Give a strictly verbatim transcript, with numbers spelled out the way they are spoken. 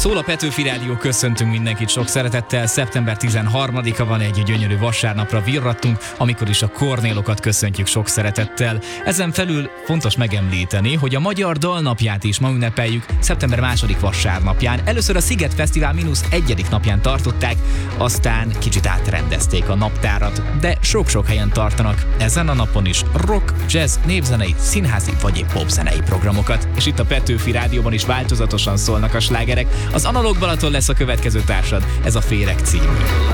Szól a Petőfi Rádió, köszöntünk mindenkit sok szeretettel. szeptember tizenharmadika van, egy gyönyörű vasárnapra virrattunk, amikor is a Kornélokat köszöntjük sok szeretettel. Ezen felül fontos megemlíteni, hogy a Magyar Dalnapját is ma ünnepeljük szeptember második vasárnapján. Először a Sziget Fesztivál mínusz egyedik napján tartották, aztán kicsit átrendezték a naptárat, de sok-sok helyen tartanak ezen a napon is rock, jazz, népzenei, színházi vagy épp popzenei programokat. És itt a Petőfi Rádióban is változatosan szólnak a slágerek. Az Analóg Balaton lesz a következő társad, ez a Féreg című.